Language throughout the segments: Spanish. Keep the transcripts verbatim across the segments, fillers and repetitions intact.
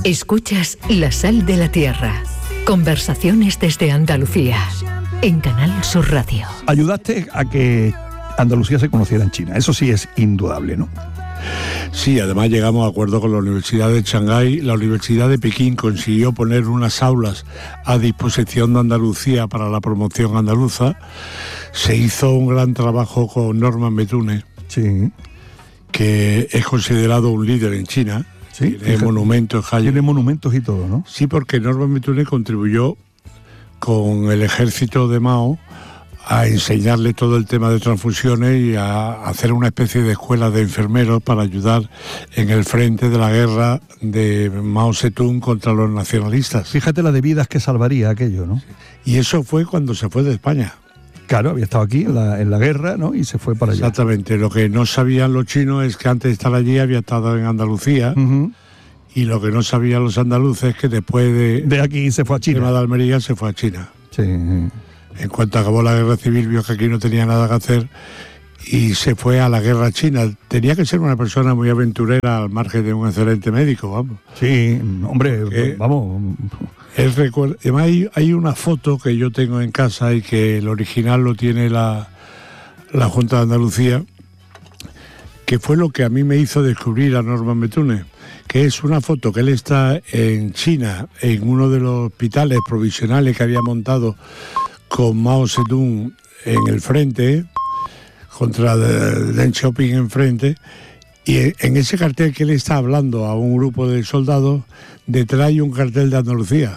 Escuchas La Sal de la Tierra. Conversaciones desde Andalucía. En Canal Sur Radio. Ayudaste a que Andalucía se conociera en China. Eso sí es indudable, ¿no? Sí, además llegamos a acuerdo con la Universidad de Shanghái. La Universidad de Pekín consiguió poner unas aulas a disposición de Andalucía para la promoción andaluza. Se hizo un gran trabajo con Norman Betune, sí, que es considerado un líder en China. Sí, tiene monumentos, tiene monumentos y todo, ¿no? Sí, porque Norman Betune contribuyó con el ejército de Mao a enseñarle todo el tema de transfusiones y a hacer una especie de escuela de enfermeros para ayudar en el frente de la guerra de Mao Zedong contra los nacionalistas. Fíjate la de vidas que salvaría aquello, ¿no? Y eso fue cuando se fue de España. Claro, había estado aquí en la, en la guerra, ¿no? Y se fue para allá. Exactamente. Lo que no sabían los chinos es que antes de estar allí había estado en Andalucía. Uh-huh. Y lo que no sabían los andaluces es que después de... De aquí se fue a China. De Almería se fue a China. Sí. En cuanto acabó la guerra civil, vio que aquí no tenía nada que hacer y se fue a la guerra china. Tenía que ser una persona muy aventurera al margen de un excelente médico, vamos. Sí, hombre, Porque vamos... Él recuerda, además hay, hay una foto que yo tengo en casa y que el original lo tiene la, la Junta de Andalucía, que fue lo que a mí me hizo descubrir a Norman Betune, que es una foto que él está en China, en uno de los hospitales provisionales que había montado con Mao Zedong en el frente, contra Deng Xiaoping enfrente, y en ese cartel que él está hablando a un grupo de soldados, detrás hay un cartel de Andalucía.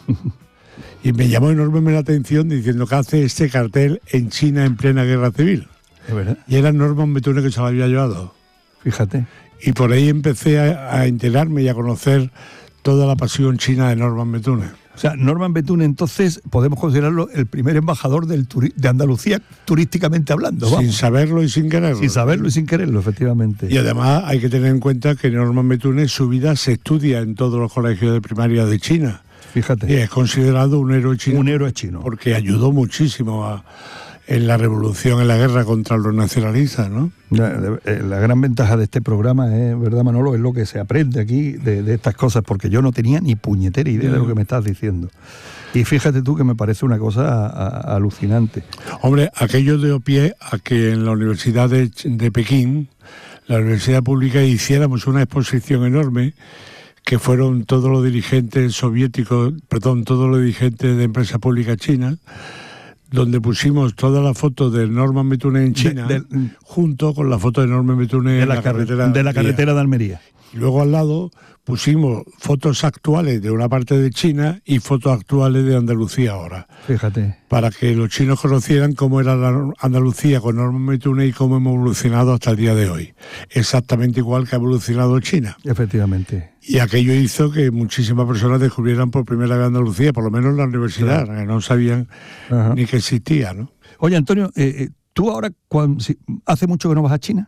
Y me llamó enormemente la atención diciendo que hace este cartel en China en plena guerra civil. ¿Es verdad? Y era Norman Betune que se lo había llevado. Fíjate. Y por ahí empecé a, a enterarme y a conocer toda la pasión china de Norman Betune. O sea, Norman Betune, entonces, podemos considerarlo el primer embajador del turi- de Andalucía, turísticamente hablando. Vamos. Sin saberlo y sin quererlo. Sin saberlo y sin quererlo, efectivamente. Y además hay que tener en cuenta que Norman Betune, su vida se estudia en todos los colegios de primaria de China. Fíjate. Y es considerado un héroe chino. Un héroe chino. Porque ayudó muchísimo a, en la revolución, en la guerra contra los nacionalistas, ¿no? La, la gran ventaja de este programa es, ¿verdad, Manolo? Es lo que se aprende aquí de, de estas cosas, porque yo no tenía ni puñetera idea de lo que me estás diciendo. Y fíjate tú que me parece una cosa a, a, alucinante. Hombre, aquello dio pie a que en la Universidad de, de Pekín, la Universidad Pública, hiciéramos una exposición enorme, que fueron todos los dirigentes soviéticos, perdón, todos los dirigentes de empresas públicas chinas, donde pusimos todas las fotos de Norman Betune en China, de, de, junto con la foto de Norman Betune de en la, la carretera de la carretera de Almería. Y luego al lado pusimos fotos actuales de una parte de China y fotos actuales de Andalucía ahora. Fíjate. Para que los chinos conocieran cómo era la Andalucía con Norman Betune y cómo hemos evolucionado hasta el día de hoy. Exactamente igual que ha evolucionado China. Efectivamente. Y aquello hizo que muchísimas personas descubrieran por primera vez Andalucía, por lo menos en la universidad, claro, que no sabían Ajá. ni que existía, ¿no? Oye, Antonio, eh, ¿tú ahora cuando, si, hace mucho que no vas a China?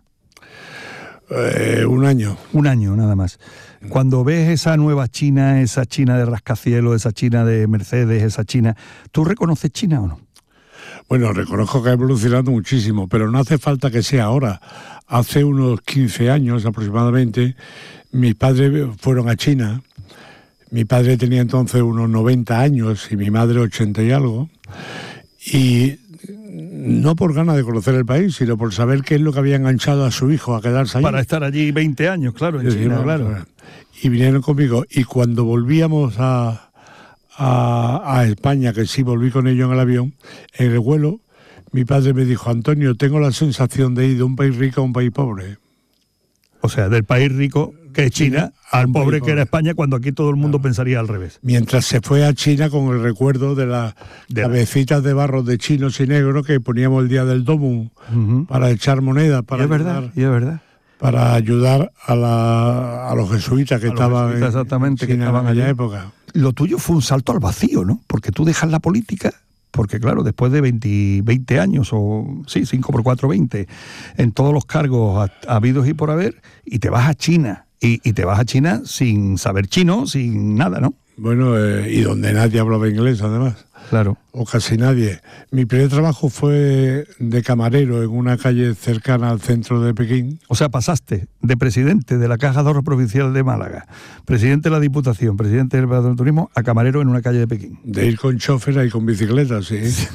Eh, un año. Un año, nada más. Cuando ves esa nueva China, esa China de rascacielos, esa China de Mercedes, esa China, ¿tú reconoces China o no? Bueno, reconozco que ha evolucionado muchísimo, pero no hace falta que sea ahora. Hace unos quince años aproximadamente, mis padres fueron a China. Mi padre tenía entonces unos noventa años y mi madre ochenta y algo. Y no por ganas de conocer el país, sino por saber qué es lo que había enganchado a su hijo a quedarse allí. Para estar allí veinte años, claro, en China, claro. Y vinieron conmigo. Y cuando volvíamos a, a, a España, que sí volví con ellos en el avión, en el vuelo, mi padre me dijo: Antonio, tengo la sensación de ir de un país rico a un país pobre. O sea, del país rico, que es China, al pobre que era España, cuando aquí todo el mundo pensaría al revés. Mientras se fue a China con el recuerdo de las de cabecitas la... de barro de chinos y negros que poníamos el día del Domun uh-huh. para echar monedas, para y es ayudar, verdad, y es verdad. para ayudar a, la, a los jesuitas que a estaban jesuitas, en, exactamente, China que estaban en aquella época. Lo tuyo fue un salto al vacío, ¿no? Porque tú dejas la política, porque claro, después de veinte, veinte años, o sí, cinco por cuatro, veinte, en todos los cargos habidos y por haber, y te vas a China, y, y te vas a China sin saber chino, sin nada, ¿no? Bueno, eh, y donde nadie hablaba inglés, además. Claro. O casi nadie. Mi primer trabajo fue de camarero en una calle cercana al centro de Pekín. O sea, pasaste de presidente de la Caja de Ahorros Provincial de Málaga, presidente de la Diputación, presidente del Patronato de Turismo, a camarero en una calle de Pekín. De ir con chofer y con bicicleta, sí. sí.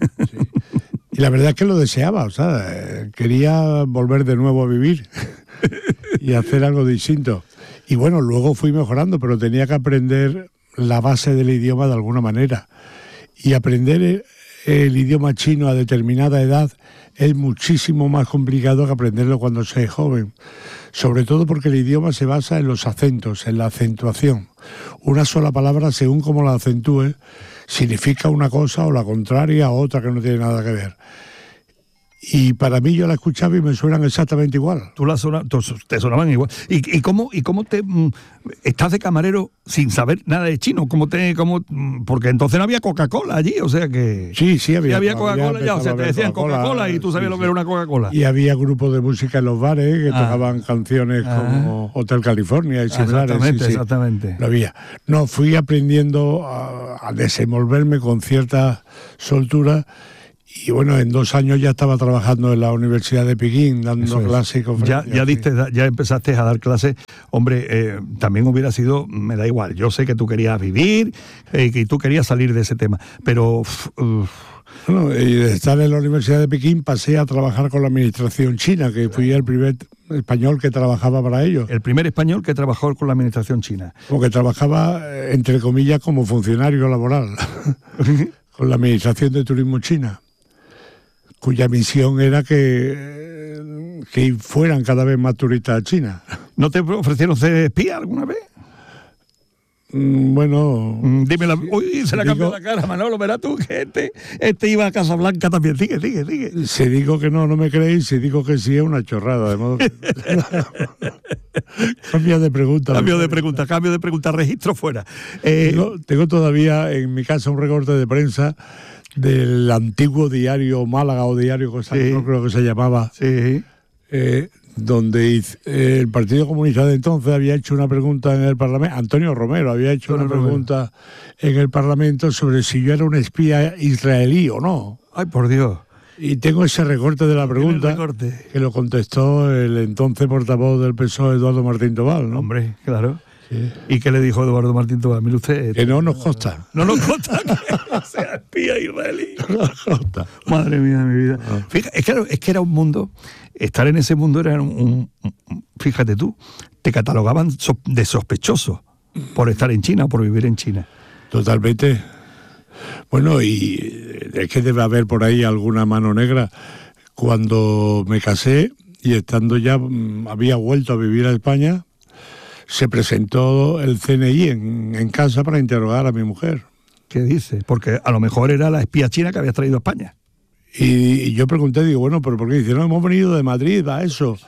Y la verdad es que lo deseaba, o sea, quería volver de nuevo a vivir y hacer algo distinto. Y bueno, luego fui mejorando, pero tenía que aprender la base del idioma de alguna manera. Y aprender el, el idioma chino a determinada edad es muchísimo más complicado que aprenderlo cuando se es joven. Sobre todo porque el idioma se basa en los acentos, en la acentuación. Una sola palabra, según como la acentúe, significa una cosa o la contraria o otra que no tiene nada que ver. Y para mí yo la escuchaba y me suenan exactamente igual. Tú la sona, tú, te sonaban igual. ¿Y, y cómo y cómo te mm, estás de camarero sin saber nada de chino? ¿Cómo te cómo porque entonces no había Coca-Cola allí, o sea que sí, sí había, sí había Coca-Cola ya, o sea, te decían Coca-Cola, Coca-Cola y tú sabías sí, lo que era una Coca-Cola. Y había grupos de música en los bares que ah. tocaban canciones ah. como Hotel California y similares. Exactamente, sí, sí. exactamente. Lo había. No, fui aprendiendo a, a desenvolverme con cierta soltura. Y bueno, en dos años ya estaba trabajando en la Universidad de Pekín, dando clases y conferencias. Ya, ya, diste, ya empezaste a dar clases. Hombre, eh, también hubiera sido, me da igual, yo sé que tú querías vivir, eh, que tú querías salir de ese tema, pero... Uh, bueno, y de estar en la Universidad de Pekín pasé a trabajar con la administración china, que fui el primer español que trabajaba para ellos. El primer español que trabajó con la administración china. Como que trabajaba, entre comillas, como funcionario laboral, con la administración de turismo china, cuya misión era que, que fueran cada vez más turistas a China. ¿No te ofrecieron ser espía alguna vez? Mm, bueno... Mm, dime la... Uy, se le cambió la cara, Manolo, verás tú que este, este iba a Casablanca también. Sigue, sigue, sigue. Si digo que no, no me creéis, si digo que sí es una chorrada, de modo que... Cambio de pregunta. Cambio de pregunta, cambio de pregunta, registro fuera. Eh... Tengo, tengo todavía en mi casa un recorte de prensa del antiguo diario Málaga o diario Cosa, sí. no creo que se llamaba, sí. eh, donde eh, el Partido Comunista de entonces había hecho una pregunta en el Parlamento, Antonio Romero había hecho Antonio una Romero. pregunta en el Parlamento sobre si yo era un espía israelí o no. Ay, por Dios. Y tengo ese recorte de la pregunta que lo contestó el entonces portavoz del P S O E, Eduardo Martín Tobal, ¿no? Hombre, claro. Sí. ¿Y qué le dijo Eduardo Martín Tobal? Mire usted... Que no nos consta. No nos consta que sea espía israelí. No nos consta. Madre mía de mi vida. No. Fíjate, es que, era, es que era un mundo, estar en ese mundo era un, un, un... Fíjate tú, te catalogaban so, de sospechoso por estar en China o por vivir en China. Totalmente. Bueno, y es que debe haber por ahí alguna mano negra. Cuando me casé y estando ya, había vuelto a vivir a España, se presentó el C N I en, en casa para interrogar a mi mujer. ¿Qué dice? Porque a lo mejor era la espía china que habías traído a España. Y, y yo pregunté, digo, bueno, ¿pero por qué? Dice, no, hemos venido de Madrid a eso.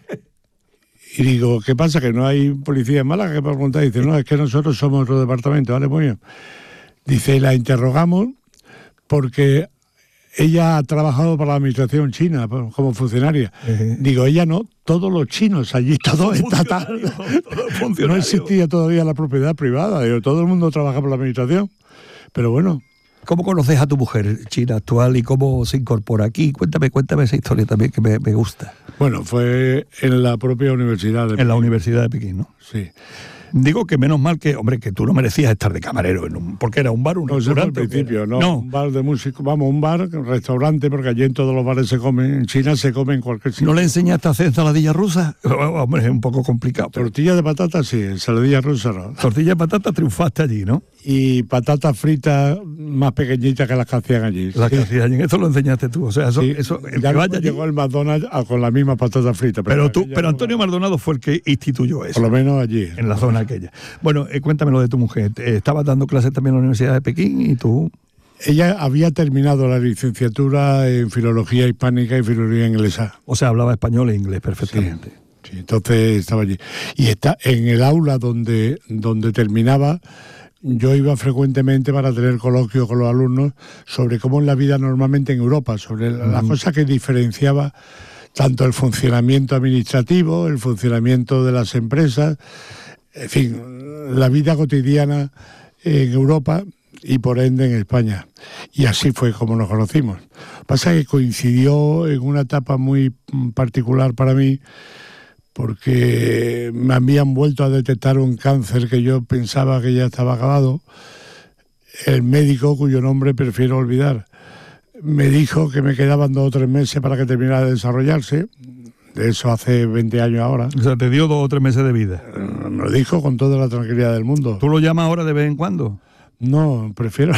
Y digo, ¿qué pasa? ¿Que no hay policía en Málaga? ¿Qué preguntar? Dice, no, es que nosotros somos otro departamento. Vale, muy bien. Dice, la interrogamos porque ella ha trabajado para la administración china como funcionaria. Uh-huh. Digo, ella no, todos los chinos allí, todo estatal. Todo no existía todavía la propiedad privada. Digo, todo el mundo trabaja por la administración. Pero bueno. ¿Cómo conoces a tu mujer china actual y cómo se incorpora aquí? Cuéntame, cuéntame esa historia también que me, me gusta. Bueno, fue en la propia universidad de Pekín. En la Universidad de Pekín, ¿no? Sí. Digo que menos mal que, hombre, que tú no merecías estar de camarero, en un, porque era un bar, un no, restaurante. Al principio, no, no, un bar de música, vamos, un bar, un restaurante, porque allí en todos los bares se comen, en China se come en cualquier sitio. ¿No le enseñaste a hacer ensaladilla rusa? Hombre, es un poco complicado. Pero... Tortilla de patata sí, ensaladilla rusa no. Tortilla de patata triunfaste allí, ¿no? Y patatas fritas más pequeñitas que las que hacían allí. Las sí. que hacían allí, eso lo enseñaste tú, o sea, eso... Sí. eso el ya allí... llegó el McDonald's con la misma patata frita. Pero, pero, tú, pero Antonio Maldonado fue el que instituyó eso. Por lo menos allí. En la zona aquella. Bueno, Eh, cuéntame lo de tu mujer. Estabas dando clases también en la Universidad de Pekín y tú... Ella había terminado la licenciatura en Filología Hispánica y Filología Inglesa. O sea, hablaba español e inglés perfectamente. Sí, sí, entonces estaba allí. Y está en el aula donde, donde terminaba, yo iba frecuentemente para tener coloquios con los alumnos sobre cómo es la vida normalmente en Europa, sobre mm. las cosas que diferenciaba tanto el funcionamiento administrativo, el funcionamiento de las empresas... En fin, la vida cotidiana en Europa y por ende en España. Y así fue como nos conocimos. Pasa que coincidió en una etapa muy particular para mí, porque me habían vuelto a detectar un cáncer que yo pensaba que ya estaba acabado. El médico, cuyo nombre prefiero olvidar, me dijo que me quedaban dos o tres meses para que terminara de desarrollarse. De eso hace veinte años ahora. O sea, te dio dos o tres meses de vida. Me lo dijo con toda la tranquilidad del mundo. ¿Tú lo llamas ahora de vez en cuando? No, prefiero...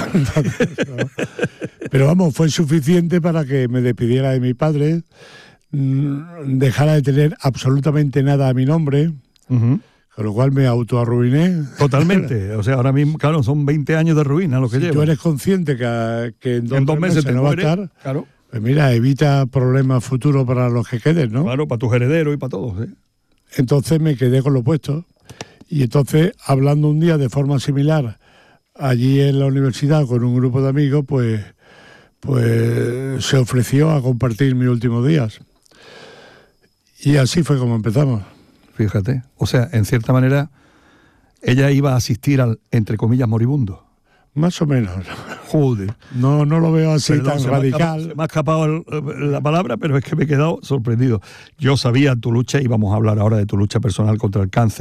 Pero vamos, fue suficiente para que me despidiera de mi padre, dejara de tener absolutamente nada a mi nombre, uh-huh. Con lo cual me autoarruiné. Totalmente. O sea, ahora mismo, claro, son veinte años de ruina lo que si lleva. Si tú eres consciente que, que en dos, en dos meses, meses te no muere, va a estar, claro. Pues mira, evita problemas futuros para los que queden, ¿no? Claro, para tus herederos y para todos, ¿eh? Entonces me quedé con lo puesto. Y entonces, hablando un día de forma similar allí en la universidad con un grupo de amigos, pues, pues se ofreció a compartir mis últimos días. Y así fue como empezamos. Fíjate, o sea, en cierta manera, ella iba a asistir al, entre comillas, moribundo. Más o menos. Joder. No, no lo veo así Perdón, tan se radical. Me se me ha escapado el, la palabra, pero es que me he quedado sorprendido. Yo sabía tu lucha, y vamos a hablar ahora de tu lucha personal contra el cáncer.